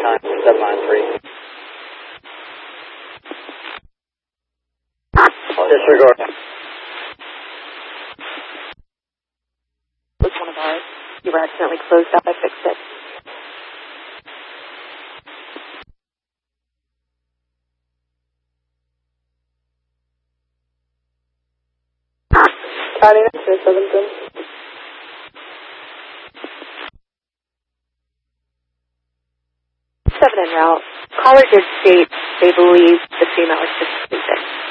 time, 793. Disregard. Was one of ours. You were accidentally closed up. I fixed it. County next to Southington. 7 en route. Caller did state they believe the female is just sleeping.